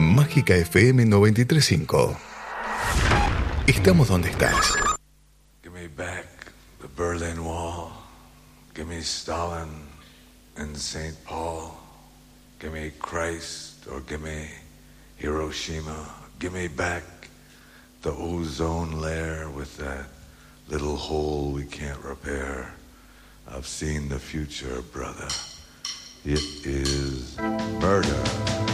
Mágica FM 93.5. Estamos donde estás. Give me back the Berlin Wall. Give me Stalin and St. Paul. Give me Christ or give me Hiroshima. Give me back the ozone layer with that little hole we can't repair. I've seen the future, brother. It is murder.